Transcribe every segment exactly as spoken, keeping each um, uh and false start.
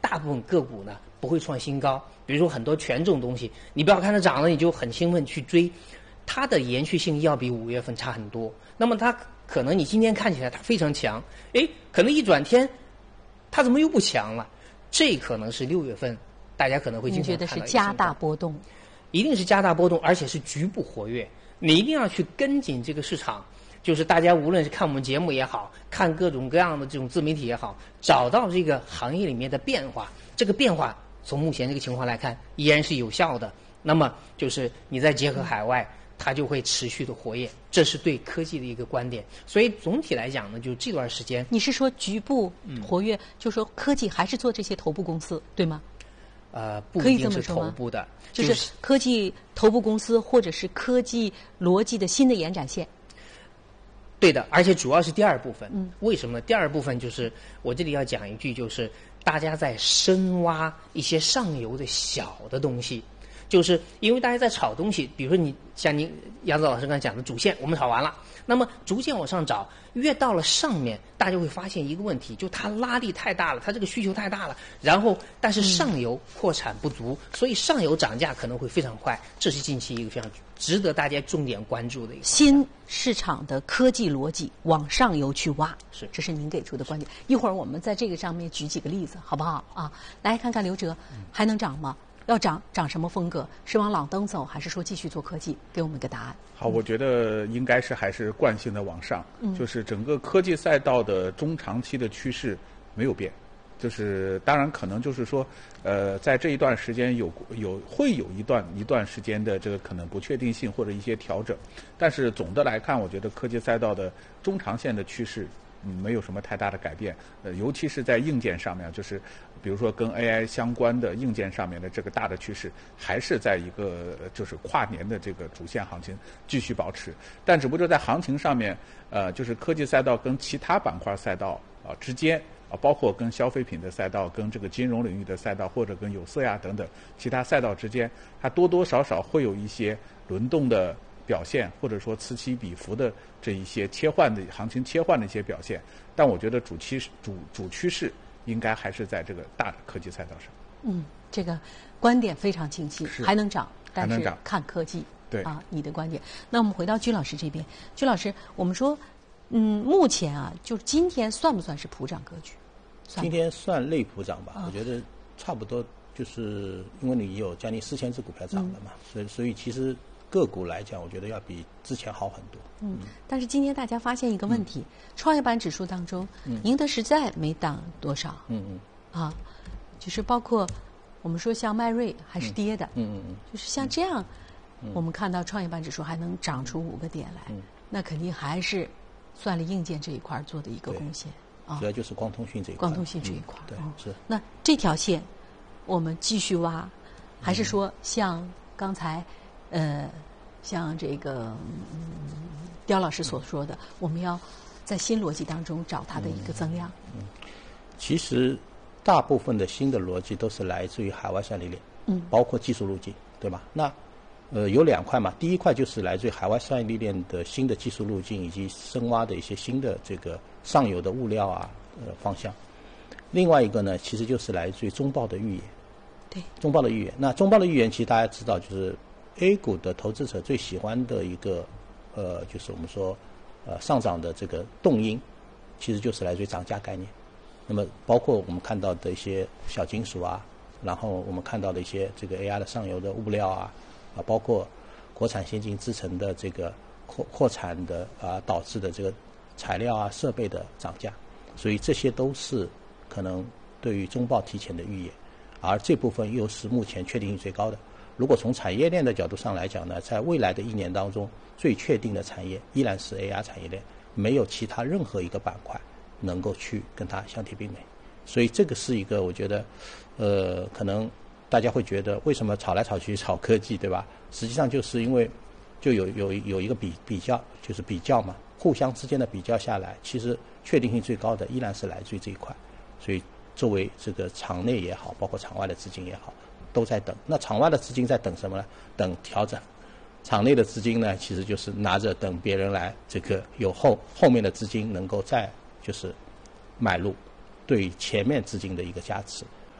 大部分个股呢不会创新高。比如说很多权重东西，你不要看它涨了你就很兴奋去追，它的延续性要比五月份差很多。那么它可能你今天看起来它非常强，哎，可能一转天它怎么又不强了？这可能是六月份大家可能会经常看到一个情况。 你觉得是加大波动？ 一定是加大波动，而且是局部活跃。你一定要去跟紧这个市场，就是大家无论是看我们节目也好，看各种各样的这种自媒体也好，找到这个行业里面的变化。这个变化从目前这个情况来看，依然是有效的。那么就是你再结合海外，它就会持续的活跃。这是对科技的一个观点。所以总体来讲呢，就这段时间， 你是说局部活跃，嗯、就说科技还是做这些头部公司，对吗？ 呃，不一定是头部的， 就是科技头部公司或者是科技逻辑的新的延展线。 对的，而且主要是第二部分。 嗯， 为什么呢？第二部分就是我这里要讲一句，就是大家在深挖一些上游的小的东西，就是因为大家在炒东西，比如说你像您杨子老师刚才讲的主线，我们炒完了，那么逐渐往上找，越到了上面，大家会发现一个问题，就它拉力太大了，它这个需求太大了，然后但是上游扩产不足，嗯、所以上游涨价可能会非常快，这是近期一个非常值得大家重点关注的一个新市场的科技逻辑往上游去挖， 是， 这是您给出的观点。一会儿我们在这个上面举几个例子，好不好啊？来看看刘哲还能涨吗？要涨涨什么风格？是往朗灯走，还是说继续做科技？给我们个答案。 好，我觉得应该是还是惯性的往上，嗯、就是整个科技赛道的中长期的趋势没有变。就是当然可能就是说，呃，在这一段时间有有会有一段一段时间的这个可能不确定性或者一些调整，但是总的来看，我觉得科技赛道的中长线的趋势。嗯，没有什么太大的改变，呃，尤其是在硬件上面，就是比如说跟 A I 相关的硬件上面的这个大的趋势，还是在一个就是跨年的这个主线行情继续保持，但只不过在行情上面，呃，就是科技赛道跟其他板块赛道啊、呃、之间啊、呃，包括跟消费品的赛道、跟这个金融领域的赛道，或者跟有色呀等等其他赛道之间，它多多少少会有一些轮动的表现，或者说此起彼伏的这一些切换的行情切换的一些表现，但我觉得主趋主主趋势应该还是在这个大的科技赛道上。 嗯，这个观点非常清晰，还能涨，但是看科技。 对啊，你的观点。那我们回到居老师这边，居老师，我们说，嗯，目前啊，就是今天算不算是普涨格局？ 今天算类普涨吧，啊、我觉得差不多，就是因为你有将近四千只股票涨了嘛，嗯、所以所以其实。个股来讲，我觉得要比之前好很多。 嗯，但是今天大家发现一个问题，嗯、创业板指数当中，嗯、宁德时代没涨多少。 嗯嗯。 啊，就是包括我们说像迈瑞还是跌的。 嗯嗯嗯。 就是像这样，嗯、我们看到创业板指数还能涨出五个点来， 嗯、 那肯定还是算力硬件这一块做的一个贡献。啊， 主要就是光通讯这一块。 光通讯这一块。 嗯、对， 哦、 是。 那这条线，我们继续挖，还是说像刚才？呃，像这个、嗯、刁老师所说的，我们要在新逻辑当中找它的一个增量。 嗯，嗯其实大部分的新的逻辑都是来自于海外算力链， 嗯， 包括技术路径，对吧？那呃有两块嘛，第一块就是来自于海外算力链的新的技术路径以及深挖的一些新的这个上游的物料啊呃方向。另外一个呢，其实就是来自于中报的预言。 对， 中报的预言。那中报的预言，其实大家知道就是。A 股的投资者最喜欢的一个，呃，就是我们说，呃，上涨的这个动因，其实就是来自于涨价概念。那么，包括我们看到的一些小金属啊，然后我们看到的一些这个 A I 的上游的物料啊，啊，包括国产先进制程的这个扩扩产的啊导致的这个材料啊设备的涨价，所以这些都是可能对于中报提前的预言，而这部分又是目前确定性最高的。如果从产业链的角度上来讲呢，在未来的一年当中，最确定的产业依然是 A R 产业链，没有其他任何一个板块能够去跟它相提并美。所以这个是一个我觉得，呃，可能大家会觉得为什么炒来炒去炒科技，对吧？实际上就是因为就有有有一个比比较，就是比较嘛，互相之间的比较下来，其实确定性最高的依然是来自于这一块。所以作为这个场内也好，包括场外的资金也好。都在等，那场外的资金在等什么呢？等调整。场内的资金呢，其实就是拿着等别人来，这个有后后面的资金能够再就是买入，对前面资金的一个加持。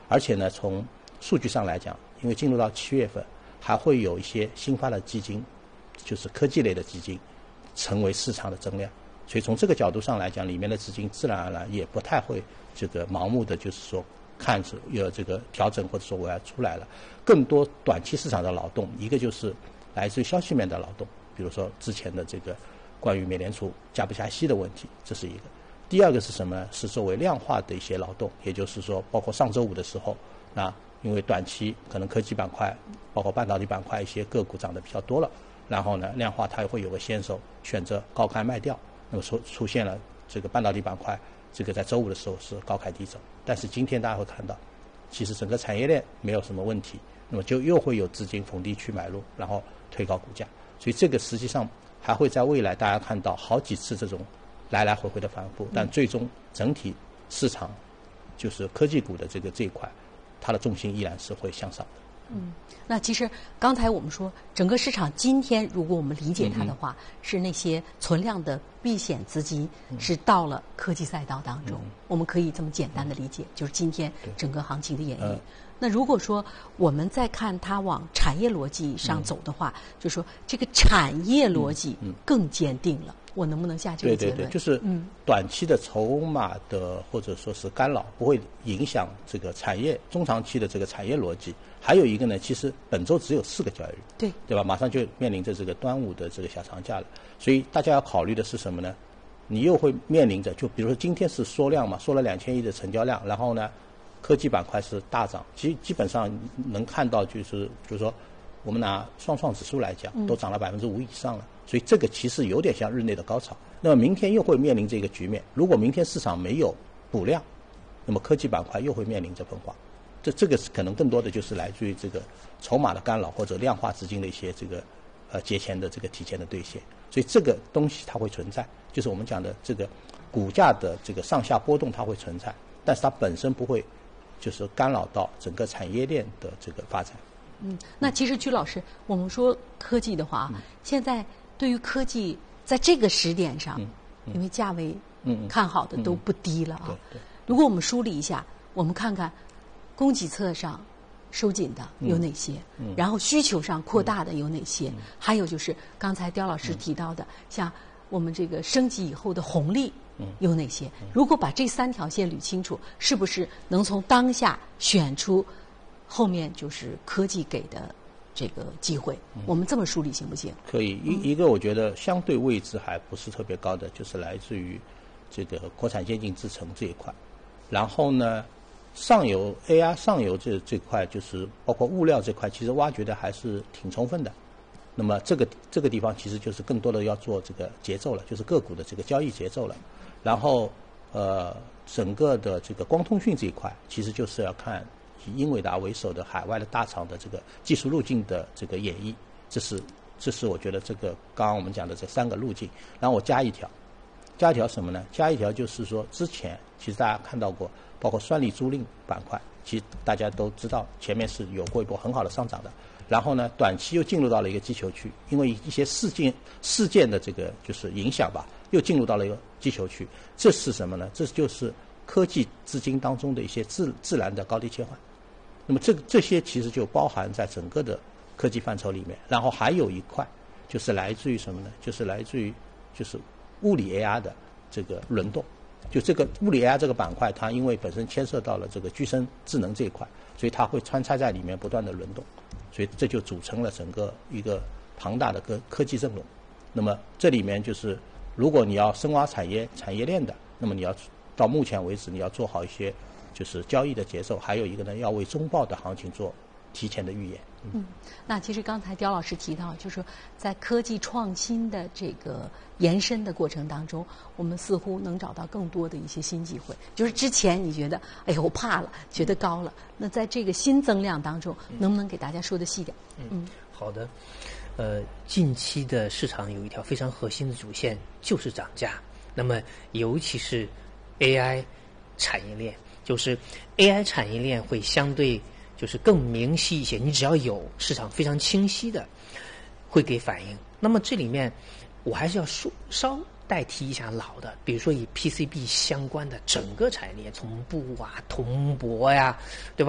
而且呢，从数据上来讲，因为进入到七月份，还会有一些新发的基金，就是科技类的基金，成为市场的增量。所以从这个角度上来讲，里面的资金自然而然也不太会这个盲目的就是说看着有这个调整或者说我要出来了。更多短期市场的劳动，一个就是来自于消息面的劳动，比如说之前的这个关于美联储加不加息的问题，这是一个。第二个是什么呢？是作为量化的一些劳动，也就是说包括上周五的时候，那因为短期可能科技板块包括半导体板块一些个股涨得比较多了，然后呢量化它会有个先手选择高开卖掉，那么出出现了这个半导体板块这个在周五的时候是高开低走，但是今天大家会看到其实整个产业链没有什么问题，那么就又会有资金逢低去买入，然后推高股价。所以这个实际上还会在未来大家看到好几次这种来来回回的反复，但最终整体市场就是科技股的这个这一块，它的重心依然是会向上的。 嗯，那其实刚才我们说，整个市场今天如果我们理解它的话，嗯、是那些存量的避险资金是到了科技赛道当中，嗯、我们可以这么简单的理解，就是今天整个行情的演绎。嗯、那如果说我们再看它往产业逻辑上走的话，嗯、就是说这个产业逻辑更坚定了。嗯嗯我能不能下这个结论？ 对对对，就是短期的筹码的或者说是干扰不会影响这个产业中长期的这个产业逻辑。还有一个呢，其实本周只有四个交易日， 对对吧？马上就面临着这个端午的这个小长假了，所以大家要考虑的是什么呢？你又会面临着，就比如说今天是缩量嘛，缩了两千亿的成交量，然后呢，科技板块是大涨，基基本上能看到就是，比如说我们拿双创指数来讲，都涨了百分之五以上了。所以这个其实有点像日内的高潮。那么明天又会面临这个局面，如果明天市场没有补量，那么科技板块又会面临着分化。这这个可能更多的就是来自于这个筹码的干扰或者量化资金的一些这个呃节前的这个提前的兑现。所以这个东西它会存在，就是我们讲的这个股价的这个上下波动它会存在，但是它本身不会就是干扰到整个产业链的这个发展。 嗯，那其实曲老师，我们说科技的话，嗯、现在对于科技在这个时点上，嗯嗯、因为价位看好的都不低了啊。 嗯嗯嗯、 如果我们梳理一下，我们看看供给侧上收紧的有哪些， 嗯、 然后需求上扩大的有哪些，嗯、还有就是刚才刁老师提到的，嗯、像我们这个升级以后的红利有哪些？ 嗯、 如果把这三条线捋清楚，是不是能从当下选出后面就是科技给的这个机会？ 嗯、 我们这么梳理行不行？ 可以，一一个我觉得相对位置还不是特别高的，就是来自于这个国产先进制程这一块。然后呢，上游 A I 上游这这块就是包括物料这块，其实挖掘的还是挺充分的。那么这个这个地方其实就是更多的要做这个节奏了，就是个股的这个交易节奏了。然后呃，整个的这个光通讯这一块，其实就是要看以英伟达为首的海外的大厂的这个技术路径的这个演绎，这是这是我觉得这个刚刚我们讲的这三个路径。然后我加一条，加一条什么呢？加一条就是说，之前其实大家看到过，包括酸锂租赁板块，其实大家都知道前面是有过一波很好的上涨的。然后呢，短期又进入到了一个击球区，因为一些事件事件的这个就是影响吧，又进入到了一个击球区。这是什么呢？这就是科技资金当中的一些自自然的高低切换。那么这个这些其实就包含在整个的科技范畴里面。然后还有一块就是来自于什么呢？就是来自于就是物理 A I 的这个轮动。就这个物理 A I 这个板块，它因为本身牵涉到了这个具身智能这一块，所以它会穿插在里面不断的轮动。所以这就组成了整个一个庞大的科科技阵容。那么这里面就是，如果你要深挖产业产业链的，那么你要到目前为止你要做好一些就是交易的节奏，还有一个呢要为中报的行情做提前的预演。 嗯，嗯那其实刚才刁老师提到，就是在科技创新的这个延伸的过程当中，我们似乎能找到更多的一些新机会。就是之前你觉得，哎呦我怕了，觉得高了，那在这个新增量当中，能不能给大家说的细点？ 嗯，嗯好的。呃，近期的市场有一条非常核心的主线，就是涨价。那么，尤其是 A I 产业链，就是 A I 产业链会相对就是更明晰一些。你只要有市场非常清晰的，会给反应。那么这里面，我还是要说稍代替一下老的，比如说以 P C B 相关的整个产业链，从布啊、铜箔呀，对吧？